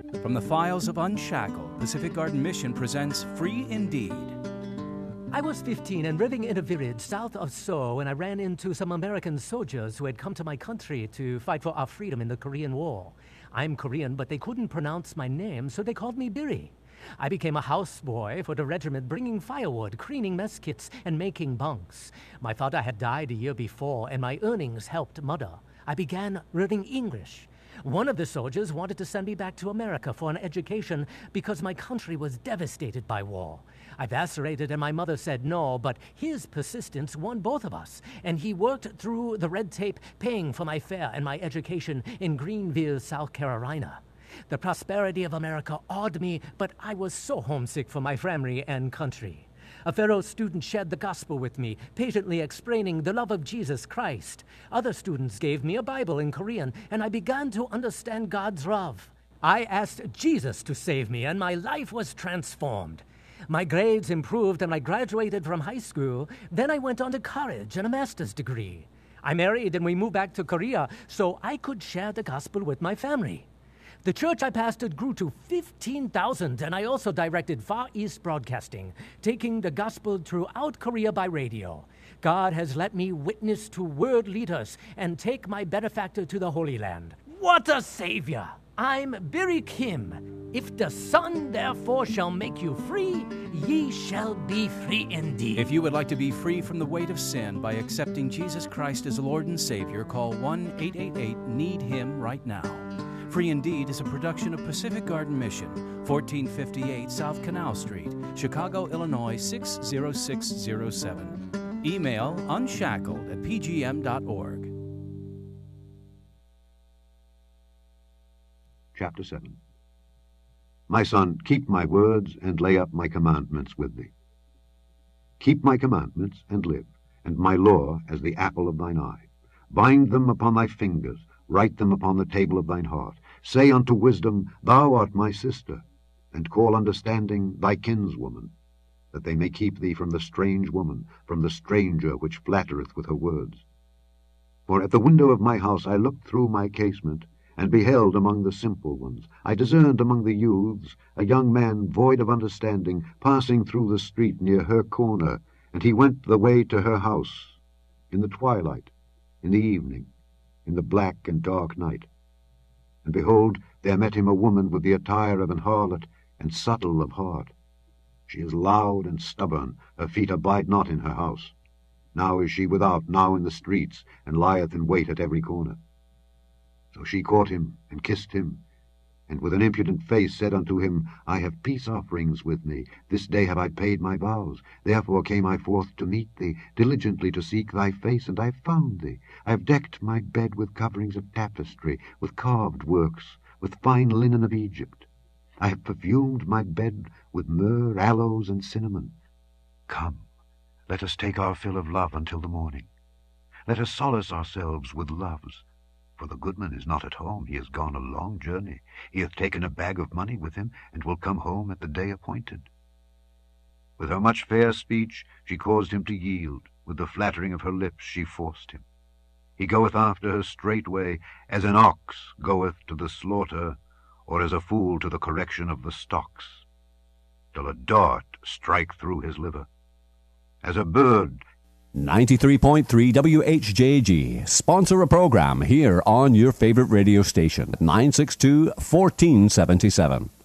From the files of Unshackled, Pacific Garden Mission presents Free Indeed. I was 15 and living in a village south of Seoul when I ran into some American soldiers who had come to my country to fight for our freedom in the Korean War. I'm Korean, but they couldn't pronounce my name, so they called me Biri. I became a houseboy for the regiment, bringing firewood, cleaning mess kits, and making bunks. My father had died a year before, and my earnings helped mother. I began learning English. One of the soldiers wanted to send me back to America for an education because my country was devastated by war. I vacillated and my mother said no, but his persistence won both of us, and he worked through the red tape, paying for my fare and my education in Greenville, South Carolina. The prosperity of America awed me, but I was so homesick for my family and country. A fellow student shared the gospel with me, patiently explaining the love of Jesus Christ. Other students gave me a Bible in Korean, and I began to understand God's love. I asked Jesus to save me, and my life was transformed. My grades improved, and I graduated from high school. Then I went on to college and a master's degree. I married, and we moved back to Korea so I could share the gospel with my family. The church I pastored grew to 15,000, and I also directed Far East Broadcasting, taking the gospel throughout Korea by radio. God has let me witness to world leaders and take my benefactor to the Holy Land. What a savior! I'm Biri Kim. If the Son therefore shall make you free, ye shall be free indeed. If you would like to be free from the weight of sin by accepting Jesus Christ as Lord and Savior, call 1-888-NEED-HIM right now. Free Indeed is a production of Pacific Garden Mission, 1458 South Canal Street, Chicago, Illinois 60607. Email unshackled@pgm.org. Chapter 7. My son, keep my words and lay up my commandments with thee. Keep my commandments and live, and my law as the apple of thine eye. Bind them upon thy fingers, write them upon the table of thine heart. Say unto wisdom, Thou art my sister, and call understanding thy kinswoman, that they may keep thee from the strange woman, from the stranger which flattereth with her words. For at the window of my house I looked through my casement, and beheld among the simple ones. I discerned among the youths a young man void of understanding, passing through the street near her corner, and he went the way to her house, in the twilight, in the evening, in the black and dark night. And behold, there met him a woman with the attire of an harlot, and subtle of heart. She is loud and stubborn, her feet abide not in her house. Now is she without, now in the streets, and lieth in wait at every corner. So she caught him, and kissed him, and with an impudent face said unto him, I have peace offerings with me, this day have I paid my vows, therefore came I forth to meet thee, diligently to seek thy face, and I have found thee. I have decked my bed with coverings of tapestry, with carved works, with fine linen of Egypt. I have perfumed my bed with myrrh, aloes, and cinnamon. Come, let us take our fill of love until the morning. Let us solace ourselves with loves. For the goodman is not at home, he has gone a long journey. He hath taken a bag of money with him, and will come home at the day appointed. With her much fair speech she caused him to yield, with the flattering of her lips she forced him. He goeth after her straightway, as an ox goeth to the slaughter, or as a fool to the correction of the stocks, till a dart strike through his liver. As a bird 93.3 WHJG. Sponsor a program here on your favorite radio station, 962-1477.